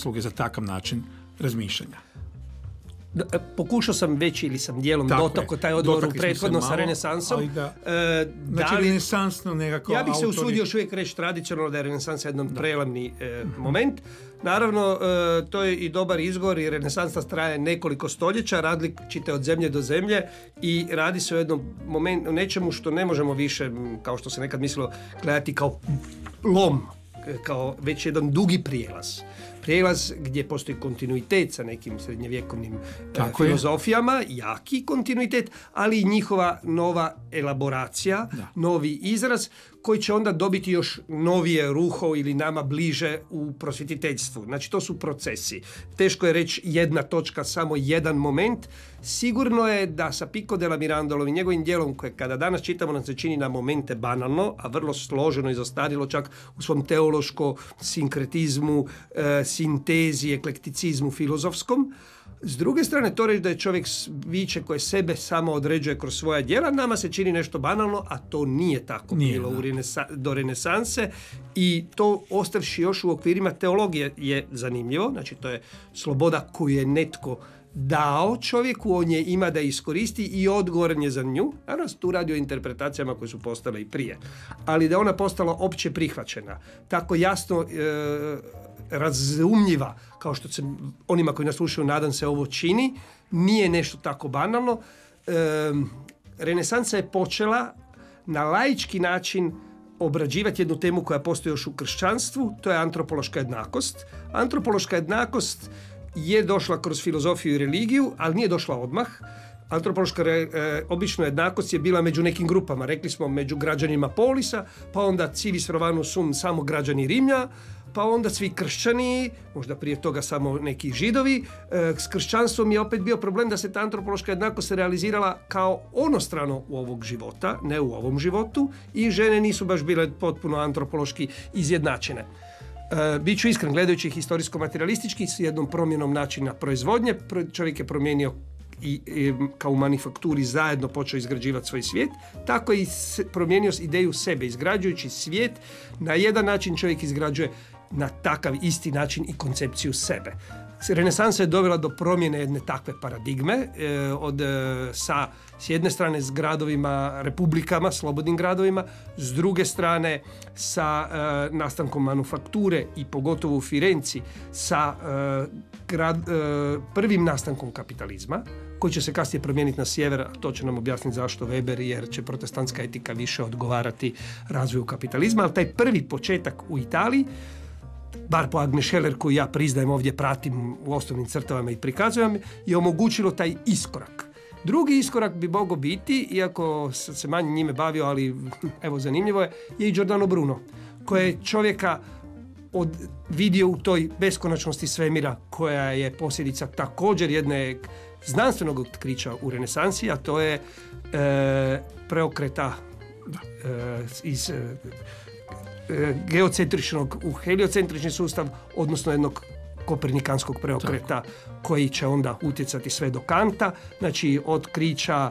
zasluge za takav način razmišljanja. Pokušao sam već ili sam dijelom dotakao taj odgovor u prethodno sa renesansom. Znači renesansno nekako ja bih se usudio još uvijek reći tradicionalno da je renesans jedan prelamni moment. Naravno, to je i dobar izgovor i renesansa traje nekoliko stoljeća, različite od zemlje do zemlje i radi se o jednom momentu, nečemu što ne možemo više, kao što se nekad mislilo, gledati kao lom, kao već jedan dugi prijelaz gdje postoji kontinuitet sa nekim srednjevjekovnim filozofijama, jaki kontinuitet, ali i njihova nova elaboracija, novi izraz koji će onda dobiti još novije ruho ili nama bliže u prosvjetiteljstvu. Znači to su procesi. Teško je reći jedna točka, samo jedan moment. Sigurno je da sa Pico della Mirandolom i njegovim djelom koje kada danas čitamo nam se čini na momente banalno, a vrlo složeno i zastarilo čak u svom teološko sinkretizmu, sintezi, eklekticizmu filozofskom. S druge strane, to reći da je čovjek biće koje sebe samo određuje kroz svoja djela, nama se čini nešto banalno, a to nije tako bilo do renesanse i to ostavši još u okvirima teologije je zanimljivo, znači to je sloboda koju je netko dao čovjeku, on je ima da iskoristi i odgovoran je za nju. Naravno, tu radi o interpretacijama koje su postale i prije, ali da ona postala opće prihvaćena, tako jasno razumljiva, kao što se onima koji nas slušaju, nadam se, ovo čini, nije nešto tako banalno. Renesansa je počela na laički način obrađivati jednu temu koja postoji još u kršćanstvu, to je antropološka jednakost. Antropološka jednakost je došla kroz filozofiju i religiju, ali nije došla odmah. Antropološka obično jednakost je bila među nekim grupama, rekli smo među građanima Polisa, pa onda civis Romanus sum, samo građani Rimlja, pa onda svi kršćani, možda prije toga samo neki židovi. S kršćanstvom je opet bio problem da se ta antropološka jednakost se realizirala kao onostrano u ovog života, ne u ovom životu, i žene nisu baš bile potpuno antropološki izjednačene. Biću iskren, gledajući historijsko-materialistički, s jednom promjenom načina proizvodnje, čovjek je promijenio i kao u manufakturi zajedno počeo izgrađivati svoj svijet, tako je i promijenio ideju sebe, izgrađujući svijet na jedan način čovjek izgrađuje na takav isti način i koncepciju sebe. Renesansa je dovela do promjene jedne takve paradigme, s jedne strane s gradovima, republikama, slobodnim gradovima, s druge strane sa nastankom manufakture i pogotovo u Firenci sa prvim nastankom kapitalizma, koji će se kasnije promijeniti na sjever, a to će nam objasniti zašto Weber, jer će protestantska etika više odgovarati razvoju kapitalizma, ali taj prvi početak u Italiji, bar po Agnes Scheller, koju ja priznajem ovdje, pratim u osnovnim crtama i prikazujem, je omogućilo taj iskorak. Drugi iskorak bi mogao biti, iako se manje njime bavio, ali evo zanimljivo je i Giordano Bruno, koji je čovjeka vidio u toj beskonačnosti svemira, koja je posljedica također jedne znanstvenog otkrića u renesansi, a to je preokreta iz geocentričnog u heliocentrični sustav, odnosno jednog kopernikanskog preokreta koji će onda utjecati sve do Kanta, znači otkrića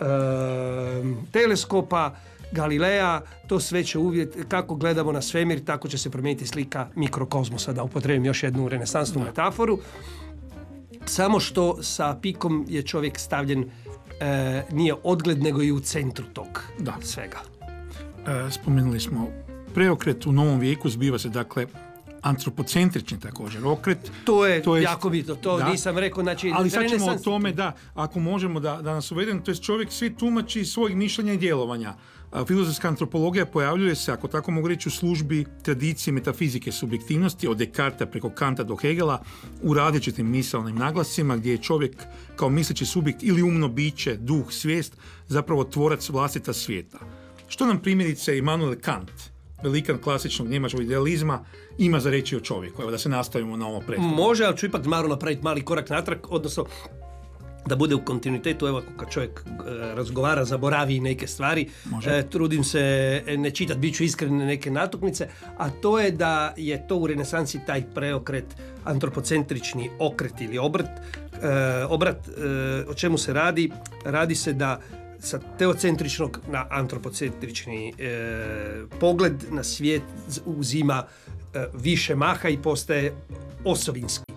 teleskopa, Galileja, to sve će kako gledamo na svemir, tako će se promijeniti slika mikrokozmosa, da upotrebim još jednu renesansnu metaforu. Samo što sa Picom je čovjek stavljen nije odgled, nego i u centru tog svega. Spomenuli smo preokret u novom vijeku, zbiva se dakle antropocentrični također okret. To je jako bitno, nisam rekao. Znači, ali sad ćemo o tome, ako možemo da nas uvedemo, to je čovjek svi tumači svojeg mišljenja i djelovanja. Filozofska antropologija pojavljuje se, ako tako mogu reći, u službi tradicije metafizike subjektivnosti, od Descartesa preko Kanta do Hegela, u različitim misaonim naglasima, gdje je čovjek kao misleći subjekt ili umno biće, duh, svijest, zapravo tvorac vlastita svijeta. Što nam primjerice Immanuel Kant, velikan klasičnog njemačkog idealizma, ima za reći o čovjeku? Evo da se nastavimo na ovo prethodno. Može, ali ću ipak napraviti mali korak natrag, odnosno da bude u kontinuitetu. Evo, kad čovjek razgovara, zaboravi neke stvari, trudim se ne čitati, bit ću iskren, neke natuknice, a to je da je to u renesansi taj preokret, antropocentrični okret ili obrat. O čemu se radi? Radi se da sa teocentričnog na antropocentrični pogled na svijet uzima više maha i postaje osovinski.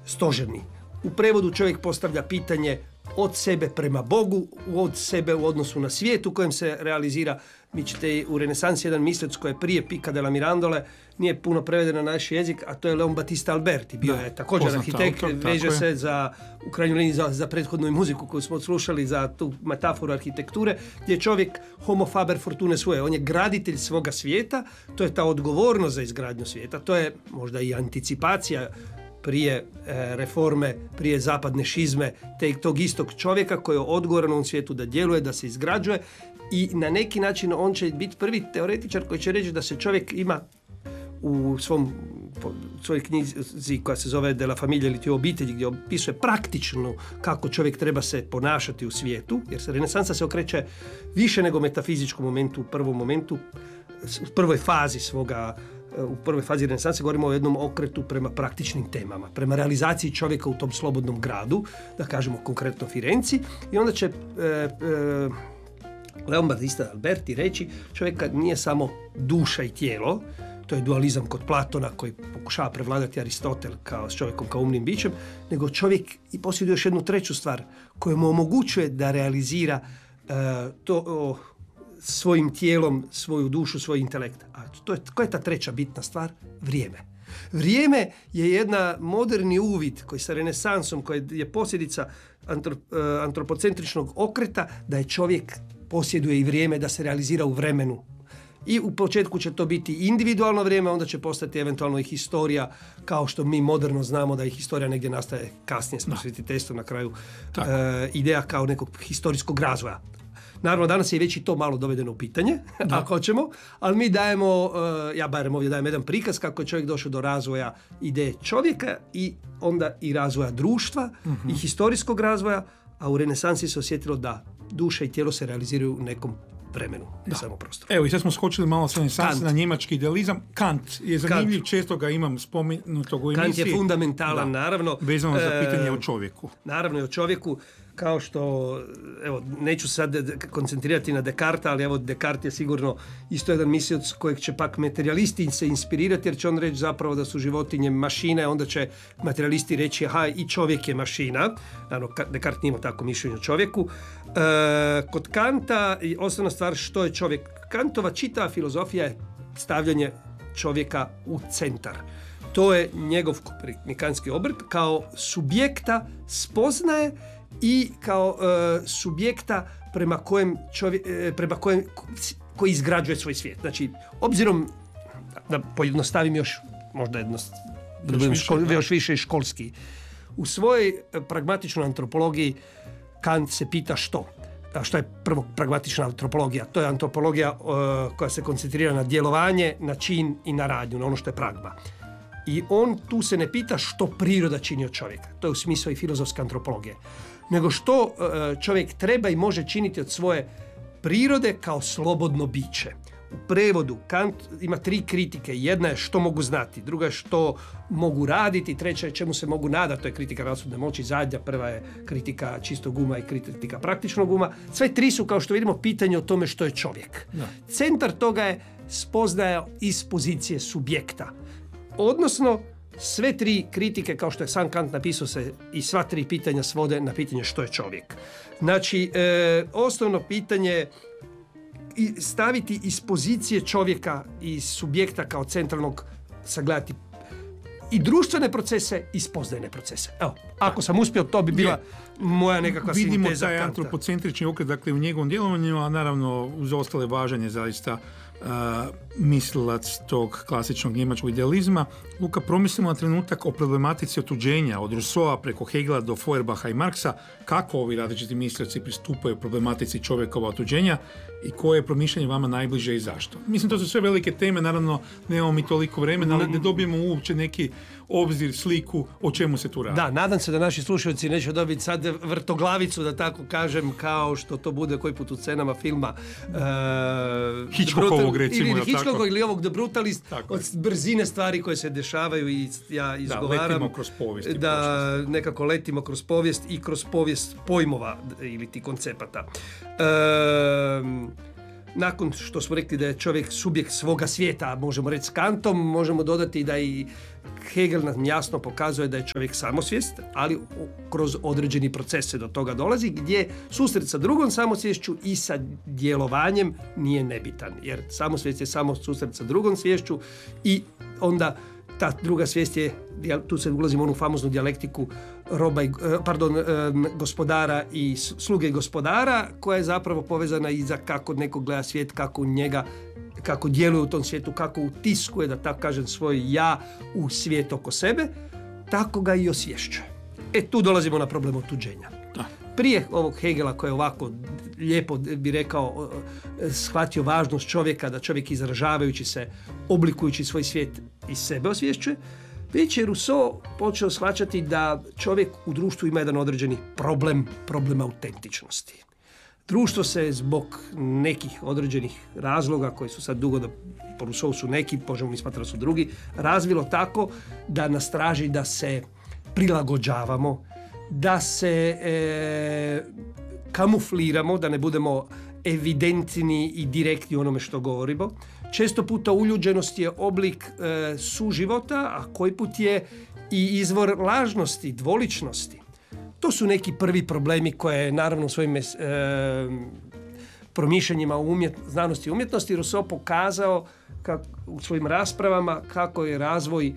stožerni. U prevodu čovjek postavlja pitanje od sebe prema Bogu, od sebe u odnosu na svijet u kojem se realizira. Vi ćete u renesansi jedan mislec koji je prije Pica della Mirandole, nije puno preveden na naš jezik, a to je Leon Battista Alberti. Bio je također arhitekt, veže se u krajnjoj liniji za prethodnu muziku koju smo slušali, za tu metaforu arhitekture, gdje je čovjek homo faber fortune svoje. On je graditelj svoga svijeta, to je ta odgovornost za izgradnju svijeta, to je možda i anticipacija prije reforme, prije zapadne šizme, tog istog čovjeka koji je odgovoran u ovom svijetu da djeluje, da se izgrađuje i na neki način on će biti prvi teoretičar koji će reći da se čovjek ima u svojoj knjizi koja se zove De la Familia ili obitelji, gdje opisuje praktično kako čovjek treba se ponašati u svijetu, jer se renesansa se okreće više nego metafizičkom momentu, u prvom momentu, u prvoj fazi u prvoj fazi renesanse govorimo o jednom okretu prema praktičnim temama, prema realizaciji čovjeka u tom slobodnom gradu, da kažemo konkretno Firenci, i onda će Leon Battista Alberti reći čovjeka nije samo duša i tijelo, to je dualizam kod Platona koji pokušava prevladati Aristotel kao s čovjekom kao umnim bićem, nego čovjek i posjeduje još jednu treću stvar koja mu omogućuje da realizira to svojim tijelom, svoju dušu, svoj intelekt. A koja je ta treća bitna stvar? Vrijeme. Vrijeme je jedna moderni uvid koji sa renesansom, koji je posljedica antropocentričnog okreta, da je čovjek posjeduje i vrijeme da se realizira u vremenu. I u početku će to biti individualno vrijeme, onda će postati eventualno i historija, kao što mi moderno znamo da i historija negdje nastaje kasnije s prosvjetiteljstvom na kraju ideja kao nekog historijskog razvoja. Naravno, danas je već i to malo dovedeno u pitanje, ako hoćemo, ali mi dajemo, ja barem ovdje dajem jedan prikaz kako je čovjek došao do razvoja ideje čovjeka i onda i razvoja društva i historijskog razvoja, a u renesansi se osjetilo da duša i tijelo se realiziraju u nekom vremenu, ne samo prostoru. Evo i sad smo skočili malo sa renesanse na njemački idealizam. Kant je zanimljiv, često ga imam spomenutog u emisiji. Kant je fundamentalan, naravno. Vezano za pitanje o čovjeku. Naravno i o čovjeku, kao što, evo, neću sad koncentrirati na Descartesa, ali evo Descartes je sigurno isto jedan mislioc kojeg će pak materialisti se inspirirati, jer će on reći zapravo da su životinje mašine, onda će materialisti reći aha, i čovjek je mašina. Naravno, Descartes nije imao tako mišljenje o čovjeku. Kod Kanta osnovna stvar što je čovjek. Kantova čitava filozofija je stavljanje čovjeka u centar. To je njegov kopernikanski obrt kao subjekta spoznaje i kao subjekta koji izgrađuje svoj svijet. Znači, obzirom da pojednostavim još možda još više školski, u svojoj pragmatičnoj antropologiji Kant se pita što. A što je prvo pragmatična antropologija? To je antropologija koja se koncentrira na djelovanje, na čin i na radnju, na ono što je pragma. I on tu se ne pita što priroda čini od čovjeka. To je u smislu i filozofske antropologije. Nego što čovjek treba i može činiti od svoje prirode kao slobodno biće. U prevodu Kant ima 3 kritike. Jedna je što mogu znati, druga je što mogu raditi, treća je čemu se mogu nadati, to je kritika razsudne moći, zadnja, prva je kritika čistog uma i kritika praktičnog uma. Sve 3 su, kao što vidimo, pitanje o tome što je čovjek. Da. Centar toga je spoznaja iz pozicije subjekta. Odnosno, sve 3 kritike, kao što je sam Kant napisao, se i sva 3 pitanja svode na pitanje što je čovjek. Znači, osnovno pitanje staviti iz pozicije čovjeka i subjekta kao centralnog, sagledati i društvene procese i spoznajne procese. Evo, ako sam uspio, to bi bila moja nekakva sinteza Kanta. Vidimo taj antropocentrični okret, dakle, u njegovom djelovanju, a naravno uz ostale važanje zaista mislilac tog klasičnog njemačkog idealizma. Luka, promislimo na trenutak o problematici otuđenja, od Rousseaua preko Hegela do Feuerbacha i Marksa, kako ovi različiti mislioci pristupaju problematici čovjekova otuđenja i koje je promišljanje vama najbliže i zašto. Mislim, to su sve velike teme, naravno nemamo mi toliko vremena, ali ne dobijemo uopće neki obzir, sliku o čemu se tu radi. Da, nadam se da naši slušalci neće dobiti sad vrtoglavicu, da tako kažem, kao što to bude koji put u scenama filma Hitchcockovog, recimo, ili Hitchcockovog ili ovog The Brutalist, tako, od brzine stvari koje se dešavaju i ja izgovaram. Da, letimo kroz povijest. Da, nekako letimo kroz povijest i kroz povijest pojmova ili ti koncepata. nakon što smo rekli da je čovjek subjekt svoga svijeta, možemo reći s Kantom, možemo dodati da i Hegel nam jasno pokazuje da je čovjek samosvijest, ali kroz određeni proces se do toga dolazi, gdje susret sa drugom samosviješću i sa djelovanjem nije nebitan, jer samosvijest je samo susret sa drugom sviješću i onda ta druga svijest je, tu se ulazimo u onu famoznu dijalektiku gospodara i sluge gospodara, koja je zapravo povezana i za kako neko gleda svijet, kako u njega, kako djeluje u tom svijetu, kako utiskuje, da tako kažem, svoj ja u svijet oko sebe, tako ga i osvješćuje. Tu dolazimo na problem otuđenja. Prije ovog Hegela, koji je ovako lijepo, bi rekao, shvatio važnost čovjeka, da čovjek izražavajući se, oblikujući svoj svijet iz sebe osvješćuje, već je Rousseau počeo shvaćati da čovjek u društvu ima jedan određeni problem autentičnosti. Društvo se zbog nekih određenih razloga, koji su sad dugo, po Rousseau su neki, možemo mi smatrati da su drugi, razvilo tako da nas traži da se prilagođavamo, da se kamufliramo, da ne budemo evidentni i direktni u onome što govorimo. Često puta uljuđenost je oblik suživota, a koji put je i izvor lažnosti, dvoličnosti. To su neki prvi problemi koje je naravno u svojim promišljanjima u znanosti i umjetnosti Rousseau pokazao u svojim raspravama kako je razvoj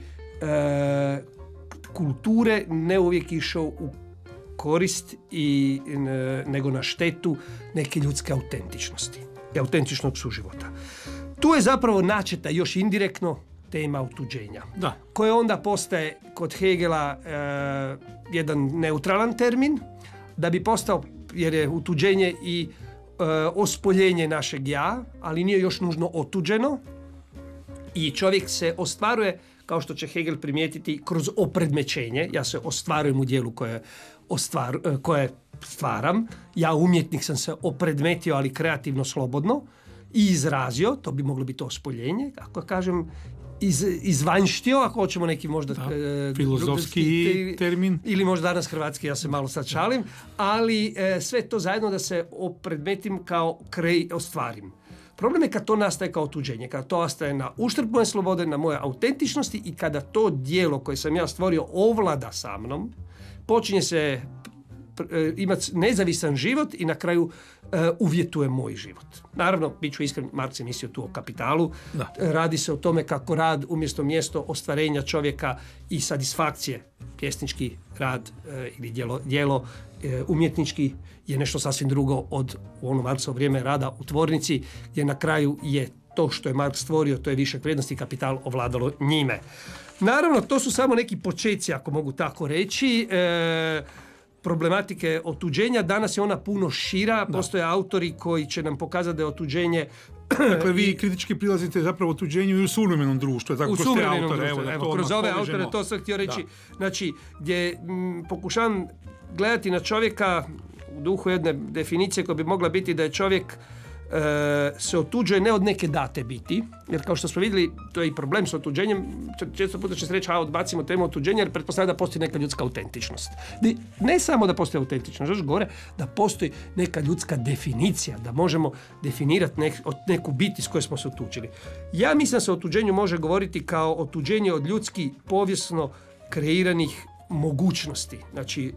kulture ne uvijek išao u korist nego na štetu neke ljudske autentičnosti i autentičnog suživota. Tu je zapravo načeta još indirektno tema otuđenja, koje onda postaje kod Hegela jedan neutralan termin, da bi postao, jer je otuđenje i ospoljenje našeg ja, ali nije još nužno otuđeno i čovjek se ostvaruje, kao što će Hegel primijetiti, kroz opredmećenje. Ja se ostvarujem u dijelu koje stvaram. Ja umjetnik sam se opredmetio, ali kreativno, slobodno i izrazio, to bi moglo biti ospoljenje, ako kažem, izvanjštio, ako hoćemo neki možda filozofski termin. Ili možda danas hrvatski, ja se malo sad šalim, ali sve to zajedno da se opredmetim kao ostvarim. Problem je kad to nastaje kao otuđenje, kada to ostaje na uštrb moje slobode, na moje autentičnosti i kada to djelo koje sam ja stvorio ovlada sa mnom, počinje se imati nezavisan život i na kraju uvjetuje moj život. Naravno, bit ću iskren, Marx je mislio tu o kapitalu. Da. Radi se o tome kako rad umjesto mjesto ostvarenja čovjeka i satisfakcije, pjesnički rad ili djelo umjetnički je nešto sasvim drugo od u ono Marxovo vrijeme rada u tvornici, gdje na kraju je to što je Marx stvorio, to je višak vrijednosti i kapital ovladalo njime. Naravno, to su samo neki počeci, ako mogu tako reći, problematike otuđenja. Danas je ona puno šira, postoje autori koji će nam pokazati da je otuđenje... Dakle, vi kritički prilazite zapravo otuđenju i u suvremenom društvu. U suvremenom društvu, evo, kroz ove autore, to sam htio reći. Znači, gdje pokušavam gledati na čovjeka u duhu jedne definicije koja bi mogla biti da je čovjek se otuđuje ne od neke date biti, jer kao što smo vidjeli, to je i problem s otuđenjem. Često puta će se reći, odbacimo temu otuđenja, jer pretpostavlja da postoji neka ljudska autentičnost. Ne samo da postoji autentičnost, još gore, da postoji neka ljudska definicija, da možemo definirati neku bit iz koje smo se otuđili. Ja mislim da se o otuđenju može govoriti kao otuđenje od ljudski povijesno kreiranih mogućnosti. Znači,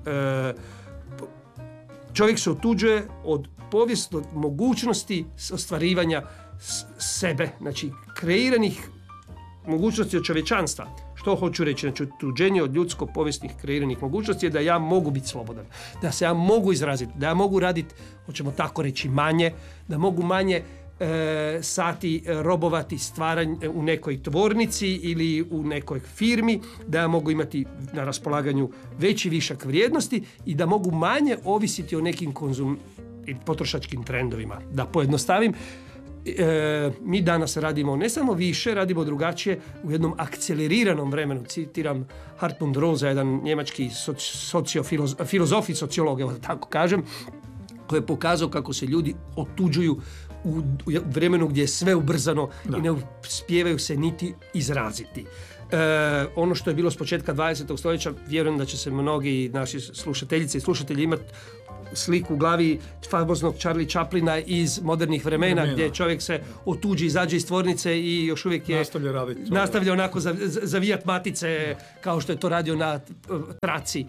čovjek se otuđuje od povijesno mogućnosti ostvarivanja sebe, znači kreiranih mogućnosti od čovječanstva. Što hoću reći? Znači, otuđenje od ljudsko povijesnih kreiranih mogućnosti je da ja mogu biti slobodan, da se ja mogu izraziti, da ja mogu raditi, hoćemo tako reći, manje, da mogu manje sati robovati stvaranje u nekoj tvornici ili u nekoj firmi, da ja mogu imati na raspolaganju veći višak vrijednosti i da mogu manje ovisiti o nekim i potrošačkim trendovima. Da pojednostavim, mi danas radimo ne samo više, radimo drugačije u jednom akceleriranom vremenu. Citiram Hartmut Rosa, jedan njemački filozof i sociolog, evo da tako kažem, koji je pokazao kako se ljudi otuđuju u vremenu gdje je sve ubrzano i ne uspijevaju se niti izraziti. ono što je bilo s početka 20. stoljeća, vjerujem da će se mnogi naši slušateljice i slušatelji imati sliku u glavi famoznog Charlie Chaplina iz modernih vremena, gdje čovjek se otuđi, izađe iz tvornice i još uvijek je nastavlja onako zavijat matice kao što je to radio na traci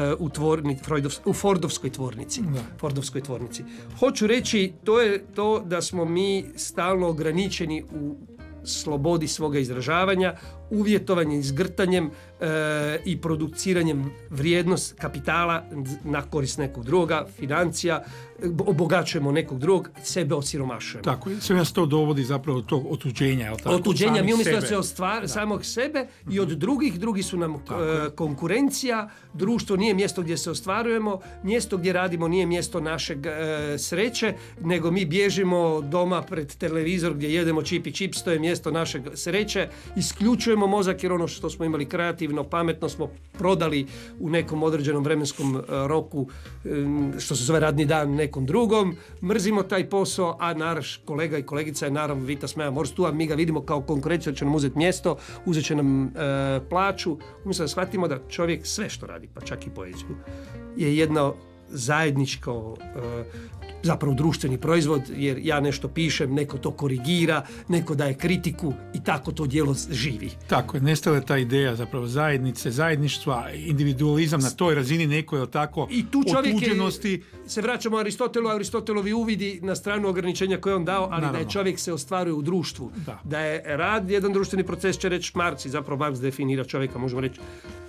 u Fordovskoj tvornici. Hoću reći, to je to da smo mi stalno ograničeni u slobodi svoga izražavanja, uvjetovanjem, izgrtanjem i produciranjem vrijednost kapitala na korist nekog drugoga, financija, obogaćujemo nekog drugog, sebe osiromašujemo. Tako, sve nas to dovodi zapravo do tog otuđenja. Otuđenja, mi umjesto da se samog sebe i od drugih, drugi su nam konkurencija, društvo nije mjesto gdje se ostvarujemo, mjesto gdje radimo nije mjesto našeg sreće, nego mi bježimo doma pred televizor gdje jedemo čip i čips, to je mjesto našeg sreće, isključujemo mozak jer ono što smo imali kreativno, pametno smo prodali u nekom određenom vremenskom roku, što se zove radni dan, nekom drugom, mrzimo taj posao, a naš kolega i kolegica je naravno Vitas Meja Morstu, a mi ga vidimo kao konkurenciju, će nam uzeti mjesto, uzet će nam plaću, umjesto da shvatimo da čovjek sve što radi, pa čak i poeziju, je jedno zajedničko zapravo društveni proizvod, jer ja nešto pišem, neko to korigira, neko daje kritiku i tako to djelo živi. Tako je, nestala je ta ideja zapravo zajednice, zajedništva, individualizam na toj razini nekoj tako i tu otuđenosti. Se vraćamo Aristotelovi uvidi na stranu ograničenja koje on dao, ali naravno, da je čovjek se ostvaruje u društvu. Da je rad jedan društveni proces, će reći Marks, i zapravo Marks definira čovjeka, možemo reći,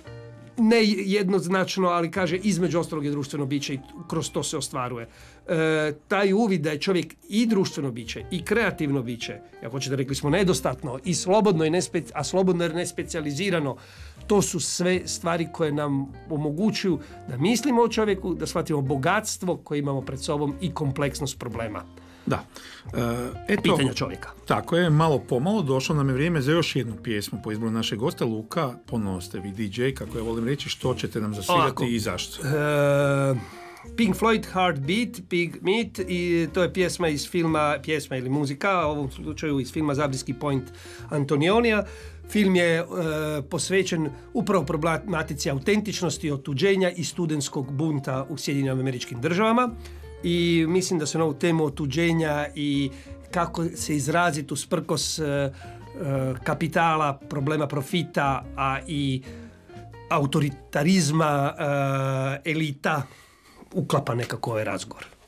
ne jednoznačno, ali kaže između ostalog je društveno biće i kroz to se ostvaruje. Taj uvid da je čovjek i društveno biće i kreativno biće, ako hoćete rekli smo nedostatno i slobodno, a slobodno jer ne specijalizirano, to su sve stvari koje nam omogućuju da mislimo o čovjeku, da shvatimo bogatstvo koje imamo pred sobom i kompleksnost problema. Da. Pitanja čovjeka. Tako je, malo pomalo došlo nam je vrijeme za još jednu pjesmu po izboru našeg gosta. Luka, ponovno ste vi DJ, kako ja volim reći, što ćete nam zasvirati i zašto? Pink Floyd, Heartbeat, Pig Meat, i to je pjesma ili muzika, u ovom slučaju iz filma Zabrijski Point Antonionija. Film je posvećen upravo problematici autentičnosti, otuđenja i studentskog bunta u Sjedinjenim Američkim Državama. I mislim da se na ovu temu otuđenja i kako se izraziti usprkos kapitala, problema profita, a i autoritarizma elita uklapa nekako ovaj razgovor.